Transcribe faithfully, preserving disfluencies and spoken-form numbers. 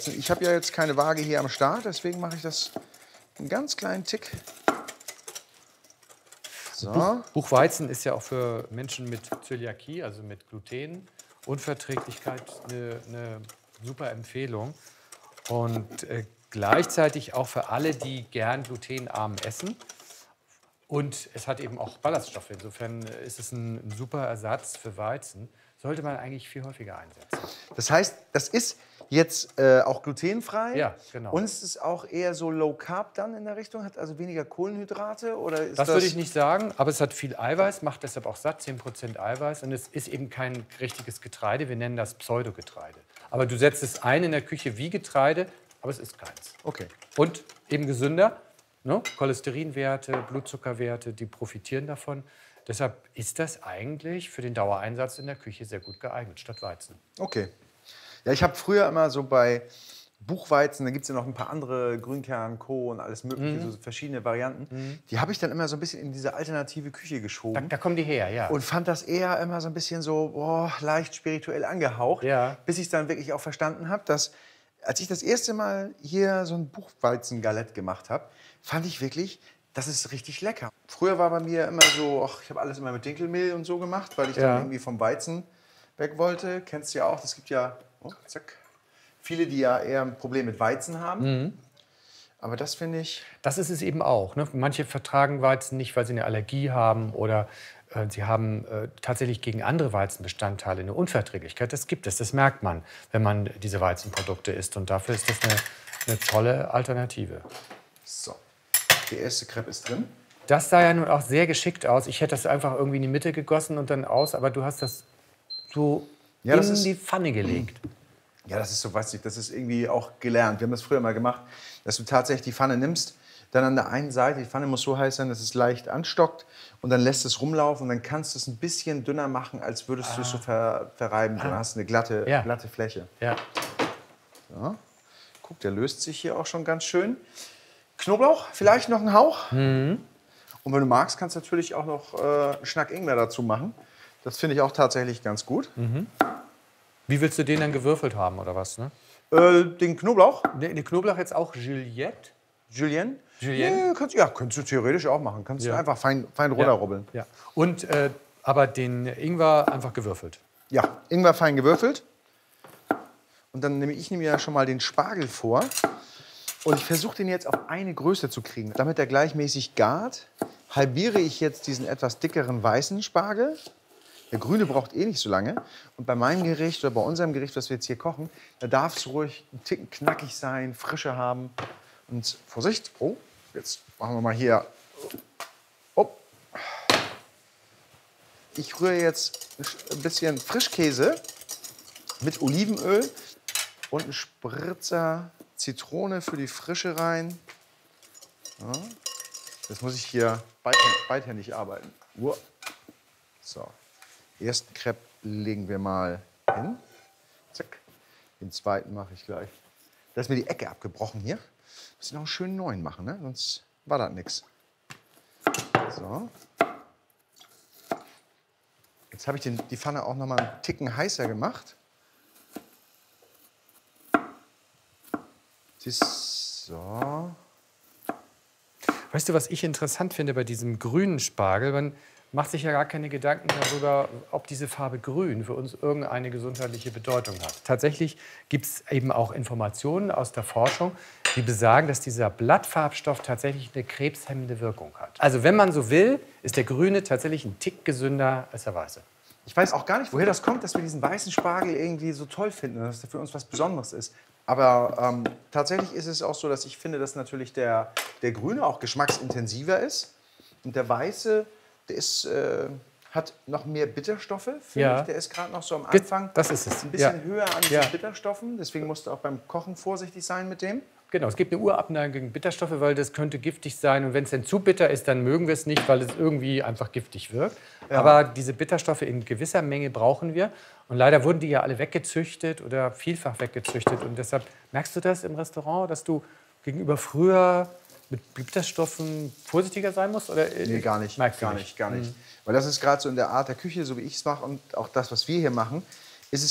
Ich habe ja jetzt keine Waage hier am Start, deswegen mache ich das einen ganz kleinen Tick. So. Buch, Buchweizen ist ja auch für Menschen mit Zöliakie, also mit Glutenunverträglichkeit, eine, eine super Empfehlung. Und äh, gleichzeitig auch für alle, die gern glutenarm essen. Und es hat eben auch Ballaststoffe. Insofern ist es ein, ein super Ersatz für Weizen. Sollte man eigentlich viel häufiger einsetzen. Das heißt, das ist jetzt äh, auch glutenfrei. Ja, genau. Und es ist auch eher so Low Carb dann in der Richtung, hat also weniger Kohlenhydrate? Oder ist das, das würde ich nicht sagen, aber es hat viel Eiweiß, macht deshalb auch satt, zehn Prozent Eiweiß. Und es ist eben kein richtiges Getreide, wir nennen das Pseudogetreide. Aber du setzt es ein in der Küche wie Getreide, aber es ist keins. Okay. Und eben gesünder, ne? Cholesterinwerte, Blutzuckerwerte, die profitieren davon. Deshalb ist das eigentlich für den Dauereinsatz in der Küche sehr gut geeignet, statt Weizen. Okay. Ja, ich habe früher immer so bei Buchweizen, da gibt es ja noch ein paar andere, Grünkern, Co. und alles mögliche, Mhm. so verschiedene Varianten. Mhm. Die habe ich dann immer so ein bisschen in diese alternative Küche geschoben. Da, da kommen die her, ja. Und fand das eher immer so ein bisschen so boah, leicht spirituell angehaucht. Ja. Bis ich es dann wirklich auch verstanden habe, dass als ich das erste Mal hier so ein Buchweizengalett gemacht habe, fand ich wirklich, das ist richtig lecker. Früher war bei mir immer so, ach, ich habe alles immer mit Dinkelmehl und so gemacht, weil ich Ja. dann irgendwie vom Weizen weg wollte. Kennst du ja auch, es gibt ja oh, zack, viele, die ja eher ein Problem mit Weizen haben. Mhm. Aber das finde ich... Das ist es eben auch. Ne? Manche vertragen Weizen nicht, weil sie eine Allergie haben oder äh, sie haben äh, tatsächlich gegen andere Weizenbestandteile eine Unverträglichkeit. Das gibt es, das merkt man, wenn man diese Weizenprodukte isst. Und dafür ist das eine, eine tolle Alternative. So, der erste Crepe ist drin. Das sah ja nun auch sehr geschickt aus. Ich hätte das einfach irgendwie in die Mitte gegossen und dann aus, aber du hast das so Ja, das in ist- die Pfanne gelegt. Ja, das ist so, weiß ich, das ist irgendwie auch gelernt. Wir haben das früher mal gemacht, dass du tatsächlich die Pfanne nimmst, dann an der einen Seite, die Pfanne muss so heiß sein, dass es leicht anstockt und dann lässt es rumlaufen und dann kannst du es ein bisschen dünner machen, als würdest du es so ver, verreiben. Dann hast du eine glatte, Ja. glatte Fläche. Ja. So. Guck, der löst sich hier auch schon ganz schön. Knoblauch, vielleicht noch einen Hauch. Mhm. Und wenn du magst, kannst du natürlich auch noch äh, einen Schnack Ingwer dazu machen. Das finde ich auch tatsächlich ganz gut. Wie willst du den dann gewürfelt haben oder was? Ne? Äh, den Knoblauch, Den den Knoblauch jetzt auch Juliette? Julien. Julienne? Nee, kannst, ja, kannst du theoretisch auch machen. Kannst Ja. du einfach fein, fein runterrubbeln. Ja. Und äh, aber den Ingwer einfach gewürfelt. Ja, Ingwer fein gewürfelt. Und dann nehme ich nehme ja schon mal den Spargel vor. Und ich versuche den jetzt auf eine Größe zu kriegen. Damit er gleichmäßig gart, halbiere ich jetzt diesen etwas dickeren weißen Spargel. Der grüne braucht eh nicht so lange. Und bei meinem Gericht oder bei unserem Gericht, was wir jetzt hier kochen, da darf es ruhig ein Ticken knackig sein, Frische haben. Und Vorsicht, oh, jetzt machen wir mal hier. Oh. Ich rühre jetzt ein bisschen Frischkäse mit Olivenöl und einen Spritzer Zitrone für die Frische rein. Ja. Jetzt muss ich hier beidhändig, beidhändig arbeiten. Uah. So, ersten Crepe legen wir mal hin. Zack. Den zweiten mache ich gleich. Da ist mir die Ecke abgebrochen hier. Muss ich noch einen schönen neuen machen, ne? Sonst war das nichts. So. Jetzt habe ich den, die Pfanne auch noch mal einen Ticken heißer gemacht. Siehst, so. Weißt du, was ich interessant finde bei diesem grünen Spargel? Man macht sich ja gar keine Gedanken darüber, ob diese Farbe grün für uns irgendeine gesundheitliche Bedeutung hat. Tatsächlich gibt es eben auch Informationen aus der Forschung, die besagen, dass dieser Blattfarbstoff tatsächlich eine krebshemmende Wirkung hat. Also wenn man so will, ist der grüne tatsächlich ein Tick gesünder als der weiße. Ich weiß auch gar nicht, woher das kommt, dass wir diesen weißen Spargel irgendwie so toll finden, dass der für uns was Besonderes ist. Aber ähm, tatsächlich ist es auch so, dass ich finde, dass natürlich der, der grüne auch geschmacksintensiver ist. Und der weiße, der ist, äh, hat noch mehr Bitterstoffe, finde Ja. ich. Der ist gerade noch so am Ge- Anfang das ist es. ein bisschen Ja. höher an diesen Ja. Bitterstoffen. Deswegen musst du auch beim Kochen vorsichtig sein mit dem. Genau, es gibt eine Urabneigung gegen Bitterstoffe, weil das könnte giftig sein. Und wenn es dann zu bitter ist, dann mögen wir es nicht, weil es irgendwie einfach giftig wirkt. Ja. Aber diese Bitterstoffe in gewisser Menge brauchen wir. Und leider wurden die ja alle weggezüchtet oder vielfach weggezüchtet. Und deshalb merkst du das im Restaurant, dass du gegenüber früher mit Bitterstoffen vorsichtiger sein musst? Oder Nee, gar nicht. Merkst du gar nicht, gar nicht. Weil das ist gerade so in der Art der Küche, so wie ich es mache und auch das, was wir hier machen.